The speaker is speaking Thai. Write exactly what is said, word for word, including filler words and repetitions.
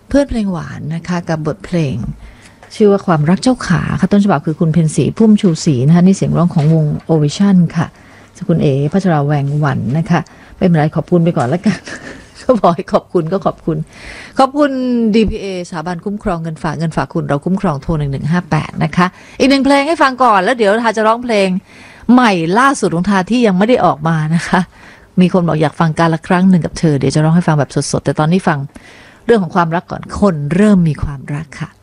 เพื่อนเพลงหวานนะคะกับบทเพลงชื่อว่าความรักเจ้าขาค่ะต้นฉบับคือคุณเพ็ญศรีพุ่มชูศรีนะคะนี่เสียงร้องของวงโอวิชั่นค่ะสกุลเอพัชราแวงวันนะคะไม่เป็นไรขอบคุณไปก่อนแล้วกันก็บอกให้ขอบคุณก็ขอบคุณขอบคุณ ดี พี เอ สถาบันคุ้มครองเงินฝากเงินฝากคุณเราคุ้มครองโทรหนึ่งหนึ่งห้าแปดนะคะอีกหนึ่งเพลงให้ฟังก่อนแล้วเดี๋ยวทาจะร้องเพลงใหม่ล่าสุดของทาที่ยังไม่ได้ออกมานะคะมีคนบอกอยากฟังการละครั้งหนึ่งกับเธอเดี๋ยวจะร้องให้ฟังแบบสดๆแต่ตอนนี้ฟังเรื่องของความรักก่อนคนเริ่มมีความรักค่ะ